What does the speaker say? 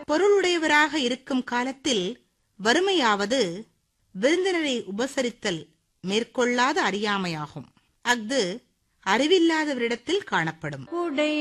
பொருளுடையவராக இருக்கும் காலத்தில் வறுமையாவது விருந்தினரை உபசரித்தல் மேற்கொள்ளாத அறியாமையாகும். அஃது அறிவில்லாதவரிடத்தில் காணப்படும்.